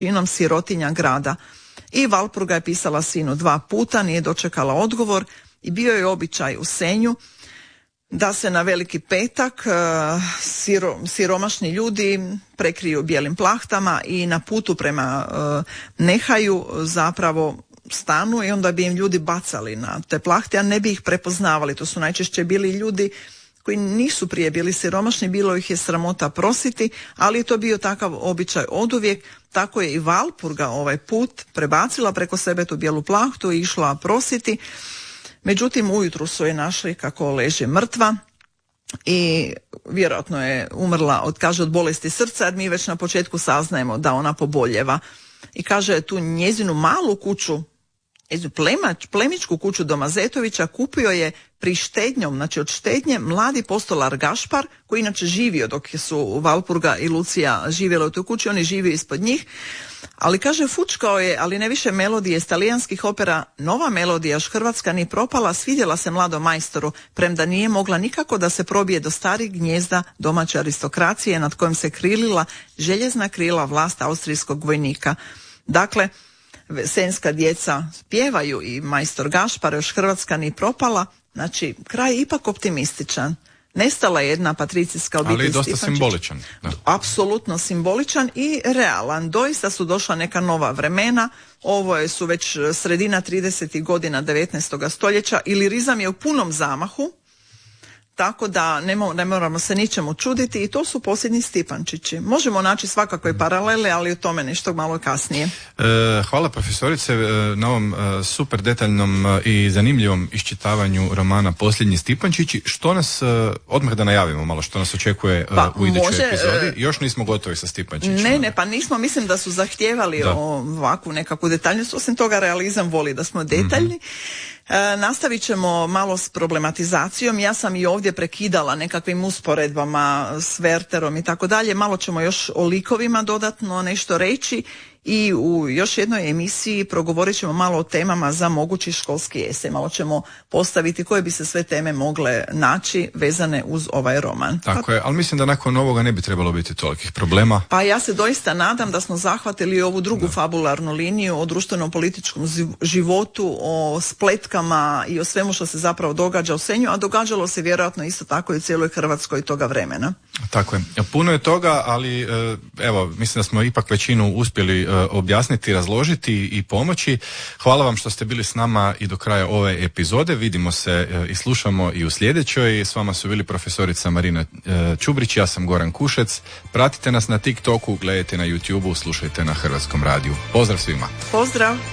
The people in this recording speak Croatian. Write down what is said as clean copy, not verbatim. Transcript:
činom sirotinja grada. I Valpurga je pisala sinu 2 puta, nije dočekala odgovor i bio je običaj u Senju da se na Veliki petak siromašni ljudi prekriju bijelim plahtama i na putu prema Nehaju zapravo stanu i onda bi im ljudi bacali na te plahte, a ne bi ih prepoznavali. To su najčešće bili ljudi koji nisu prije bili siromašni, bilo ih je sramota prositi, ali je to bio takav običaj oduvijek. Tako je i Valpurga ovaj put prebacila preko sebe tu bijelu plahtu i išla prositi. Međutim, ujutru su je našli kako leži mrtva i vjerojatno je umrla od bolesti srca, jer mi već na početku saznajemo da ona poboljeva. I kaže, tu njezinu malu kuću, plemičku kuću doma Zetovića kupio je pri štednjom, znači od štednje, mladi postolar Gašpar, koji inače živio dok su Valpurga i Lucija živjela u toj kući, on je živio ispod njih, ali kaže fučkao je, ali ne više melodije iz talijanskih opera, nova melodija, još hrvatska ni propala, svidjela se mladom majstoru, premda nije mogla nikako da se probije do starih gnjezda domaće aristokracije nad kojim se krilila željezna krila vlast austrijskog vojnika. Dakle, senjska djeca pjevaju i majstor Gašpar, još hrvatska ni propala, znači kraj je ipak optimističan. Nestala je jedna patricijska obitelj ali dosta Stipančić. Simboličan. Da. Apsolutno simboličan i realan. Doista su došla neka nova vremena. Ovo su već sredina 30. godina 19. stoljeća i lirizam je u punom zamahu. Tako da ne moramo se ničemu čuditi i to su posljednji Stipančići. Možemo naći svakakve paralele, ali o tome nešto malo kasnije. Hvala profesorice na ovom super detaljnom i zanimljivom iščitavanju romana Posljednji Stipančići. Što nas, odmah da najavimo malo što nas očekuje u idućoj epizodi. Još nismo gotovi sa Stipančićima. Ne, pa nismo, mislim da su zahtijevali ovakvu nekakvu detaljnost. Osim toga, realizam voli da smo detaljni. Nastavit ćemo malo s problematizacijom. Ja sam i ovdje prekidala nekakvim usporedbama s Werterom i tako dalje. Malo ćemo još o likovima dodatno nešto reći i u još jednoj emisiji progovorit ćemo malo o temama za mogući školski esej. Malo ćemo postaviti koje bi se sve teme mogle naći vezane uz ovaj roman. Tako je, ali mislim da nakon ovoga ne bi trebalo biti tolikih problema. Pa ja se doista nadam da smo zahvatili ovu drugu fabularnu liniju o društveno-političkom životu, o spletkama i o svemu što se zapravo događa u Senju, a događalo se vjerojatno isto tako i u cijeloj Hrvatskoj toga vremena. Tako je. Puno je toga, ali evo, mislim da smo ipak većinu uspjeli objasniti, razložiti i pomoći. Hvala vam što ste bili s nama i do kraja ove epizode. Vidimo se i slušamo i u sljedećoj. S vama su bili profesorica Marina Čubrić, ja sam Goran Kušec. Pratite nas na TikToku, gledajte na YouTubeu, slušajte na Hrvatskom radiju. Pozdrav svima. Pozdrav.